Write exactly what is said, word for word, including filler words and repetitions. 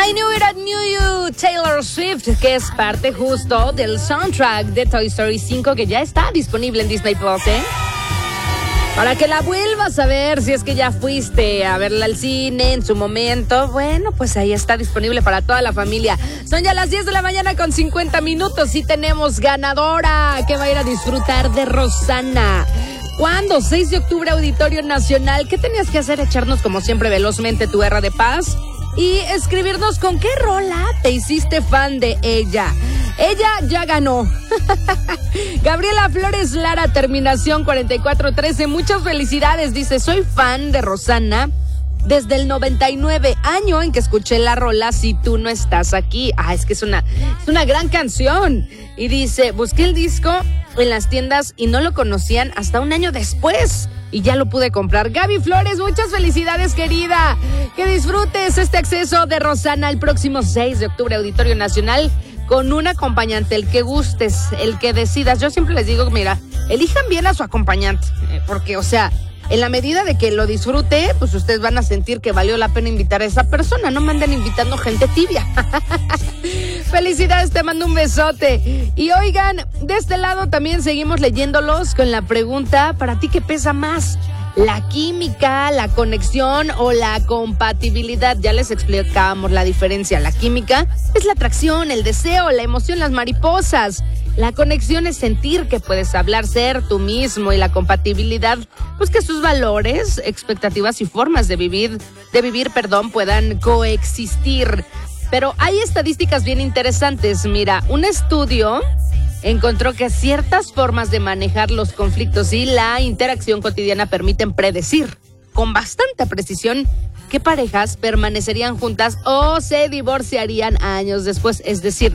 I Knew It, I Knew You, Taylor Swift, que es parte justo del soundtrack de Toy Story cinco, que ya está disponible en Disney Plus, ¿eh? Para que la vuelvas a ver, si es que ya fuiste a verla al cine en su momento, bueno, pues ahí está disponible para toda la familia. Son ya las diez de la mañana con cincuenta minutos y tenemos ganadora que va a ir a disfrutar de Rosana. ¿Cuándo? seis de octubre, Auditorio Nacional. ¿Qué tenías que hacer? Echarnos como siempre velozmente tu erra de paz y escribirnos con qué rola te hiciste fan de ella. Ella ya ganó. Gabriela Flores Lara, terminación cuarenta y cuatro trece. Muchas felicidades. Dice, soy fan de Rosana desde el noventa y nueve, año en que escuché la rola Si tú no estás aquí. Ah, es que es una, es una gran canción. Y dice, busqué el disco en las tiendas y no lo conocían hasta un año después. Y ya lo pude comprar. Gaby Flores, muchas felicidades, querida. Que disfrutes este acceso de Rosana el próximo seis de octubre, Auditorio Nacional, con un acompañante, el que gustes, el que decidas. Yo siempre les digo, mira, elijan bien a su acompañante, porque, o sea, en la medida de que lo disfrute, pues ustedes van a sentir que valió la pena invitar a esa persona. No me anden invitando gente tibia. Felicidades, te mando un besote. Y oigan, de este lado también seguimos leyéndolos con la pregunta, ¿para ti qué pesa más? ¿La química, la conexión o la compatibilidad? Ya les explicábamos la diferencia. La química es la atracción, el deseo, la emoción, las mariposas. La conexión es sentir que puedes hablar, ser tú mismo, y la compatibilidad, pues que sus valores, expectativas y formas de vivir, de vivir, perdón, puedan coexistir. Pero hay estadísticas bien interesantes. Mira, un estudio encontró que ciertas formas de manejar los conflictos y la interacción cotidiana permiten predecir con bastante precisión qué parejas permanecerían juntas o se divorciarían años después. Es decir,